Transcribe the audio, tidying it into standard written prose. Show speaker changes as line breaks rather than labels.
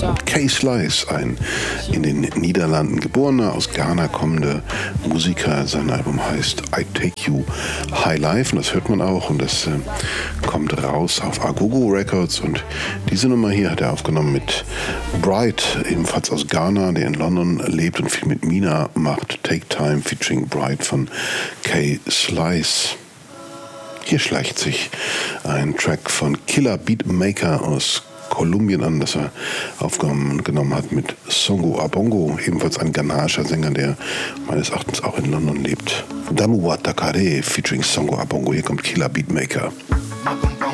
Kay Slice, ein in den Niederlanden geborener, aus Ghana kommender Musiker. Sein Album heißt I Take You High Life und das hört man auch und das kommt raus auf Agogo Records und diese Nummer hier hat er aufgenommen mit Bright, ebenfalls aus Ghana, der in London lebt und viel mit Mina macht. Take Time featuring Bright von Kay Slice. Hier schleicht sich ein Track von Killer Beatmaker aus Kolumbien an, das er aufgenommen hat mit Songo Abongo, ebenfalls ein ghanaischer Sänger, der meines Erachtens auch in London lebt. Damuwa Takare featuring Songo Abongo, hier kommt Killer Beatmaker.